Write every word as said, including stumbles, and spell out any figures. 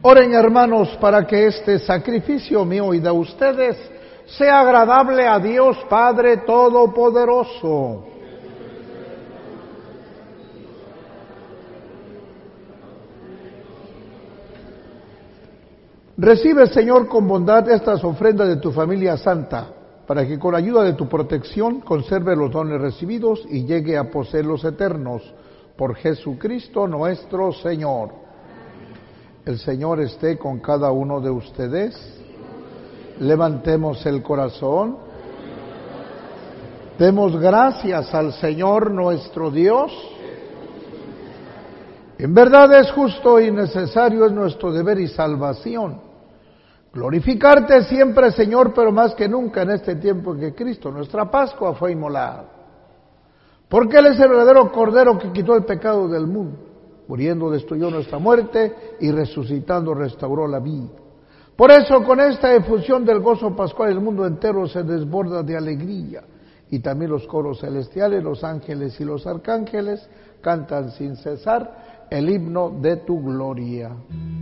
Oren, hermanos, para que este sacrificio mío y de ustedes sea agradable a Dios Padre Todopoderoso. Recibe, Señor, con bondad estas ofrendas de tu familia santa, para que con ayuda de tu protección conserve los dones recibidos y llegue a poseer los eternos, por Jesucristo nuestro Señor. El Señor esté con cada uno de ustedes. Levantemos el corazón. Demos gracias al Señor nuestro Dios. En verdad es justo y necesario, es nuestro deber y salvación glorificarte siempre, Señor, pero más que nunca en este tiempo en que Cristo, nuestra Pascua, fue inmolado. Porque Él es el verdadero Cordero que quitó el pecado del mundo. Muriendo destruyó nuestra muerte y resucitando restauró la vida. Por eso, con esta efusión del gozo pascual, el mundo entero se desborda de alegría. Y también los coros celestiales, los ángeles y los arcángeles cantan sin cesar el himno de tu gloria.